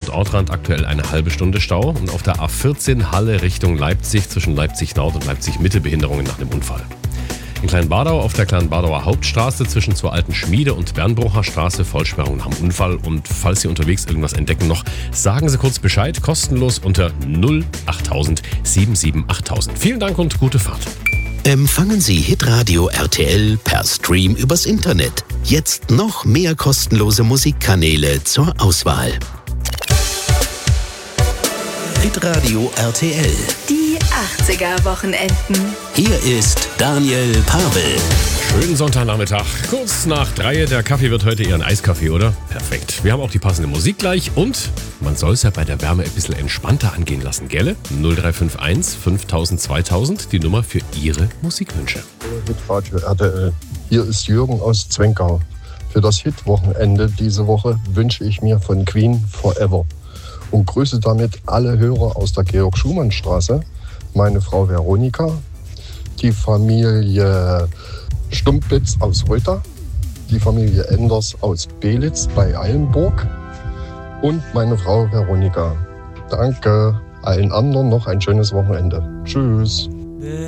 Ortrand aktuell eine halbe Stunde Stau. Und auf der A14 Halle Richtung Leipzig zwischen Leipzig Nord und Leipzig Mitte Behinderungen nach einem Unfall. In Kleinbadau auf der Kleinbadauer Hauptstraße zwischen zur Alten Schmiede und Bernbrucher Straße Vollsperrung nach dem Unfall. Und falls Sie unterwegs irgendwas entdecken noch, sagen Sie kurz Bescheid, kostenlos unter 08000 77 8000. Vielen Dank und gute Fahrt. Empfangen Sie Hitradio RTL per Stream übers Internet. Jetzt noch mehr kostenlose Musikkanäle zur Auswahl. Hitradio RTL. Die 80er-Wochenenden. Hier ist Daniel Pavel. Schönen Sonntagnachmittag. Kurz nach 3. Der Kaffee wird heute eher ein Eiskaffee, oder? Perfekt. Wir haben auch die passende Musik gleich und man soll es ja bei der Wärme ein bisschen entspannter angehen lassen, gell? 0351 5000 2000, die Nummer für Ihre Musikwünsche. Hitradio RTL. Hier ist Jürgen aus Zwenkau. Für das Hit-Wochenende diese Woche wünsche ich mir von Queen Forever. Und grüße damit alle Hörer aus der Georg-Schumann-Straße, meine Frau Veronika, die Familie Stumplitz aus Röther, die Familie Enders aus Belitz bei Eilenburg und meine Frau Veronika. Danke, allen anderen noch ein schönes Wochenende. Tschüss.